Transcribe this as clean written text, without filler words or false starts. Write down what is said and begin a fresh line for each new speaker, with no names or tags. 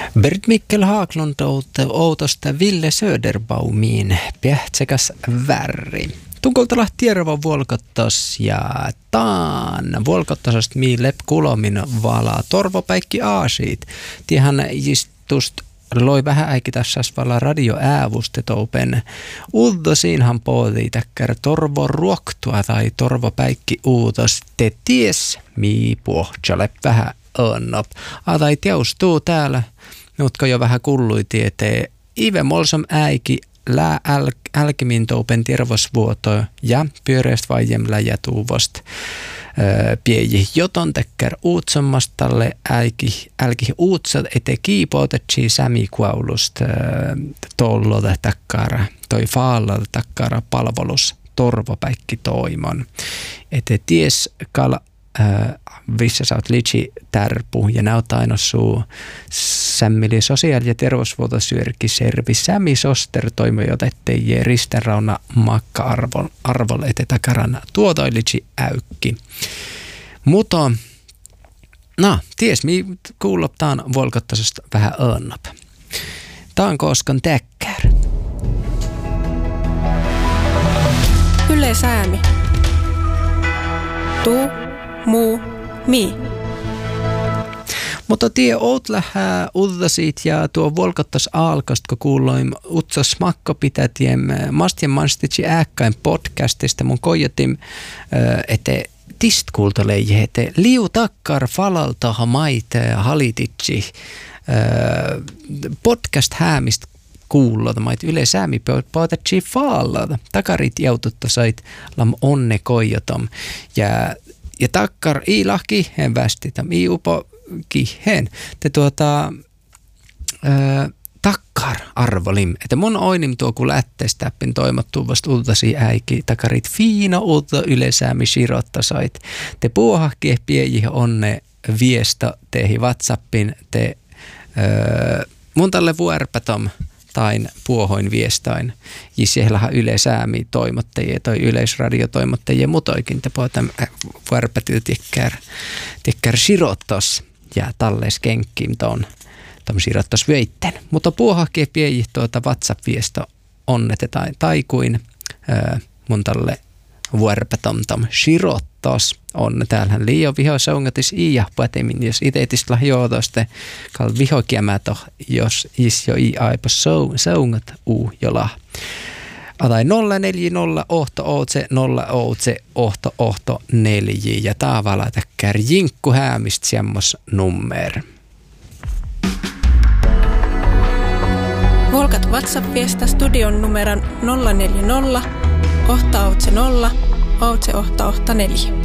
Bert Mikkel Haaklund outosta Ville Söderbaumiin pehtsekäs värri. Tunkoltala tierva vuolkottas ja taan vuolkottasast miilep kulomin vala torvopäikki aasiit. Tiehän jistust loi vähän äikki tässä vala radioäävustetoupen. Uddo siinhan poodi täkkär torvo ruoktua tai torvopäikki uutos. Te ties mii puhtsale vähän onnop. Tai teustuu täällä, jotka jo vähän kullui tietee. Ive molsom äiki lää älkimin toupen tervosvuoto ja pyöreäst vajem läjätuuvost pieji joton tekkär uutsammastalle älki uutsat ete kiipoutetsi sämikuaulust tollota takkara toi faallata takkara palvelus torvopäikki toimon. Ete ties kala vissä saat litsi tärpu ja näyttää aina suu sämmili sosiaali- ja terveysvuotosyörki servi sämi soster toimijot ettei ristenrauna makka arvolle ete takaran tuotoi litsi äykki. Mutta ties mi kuuloptaan volkottasesta vähän önnap. Taan koskan täkkär.
Yle Säämi. Tuu, muu, mi.
Mutta tie oot lähää uddasit ja tuo volkottas alkast, kun kuuloin utsas makkopitäätiem mastien manstitsi ääkkäin podcastista mun koijatim, ete tist kuultaleji, ete liu takkar falaltaha maite halititsi podcast häämistä kuullota, mait Yle Säämi paatatsi faallata. Takarit jaututta sait lam onne koijotom. Ja takkar i lahki hen västitam, i upo kihen. Te takkar arvolim. Että mun oinim tuo kun lätteestäppin toimattuu vasta ultasi äiki. Takarit fiina ulta Yle Säämi sirotta sait. Te puuhahki pieji onne viesto tehi WhatsAppin. Te mun talle vuorpatom tain puohoin viestain. Ja siellähän Yle Säämi toimottajia tai yleisradiotoimittajia mutoikin. Te puhutaan vuorpatil tikkär sirottos ja tallees kenkkiin ton sirottos vöitten. Mutta puohahki pieji WhatsApp-viesto onnetetaan taikuin mun talle vuorpatomtom sirottos on. Täällähän liian viho saungatis ja pätemin, jos iteetistä lahjootoste kal vihokiämäto, jos jo aipa saungat jola. Atai 040 ohto ootse 0 ootse ohto 4 ja taavala täkkär jinkku häämist semmos nummer.
Volkat WhatsApp-viestä studion numeron 040 ohto ootse 0 ootse ohto 4.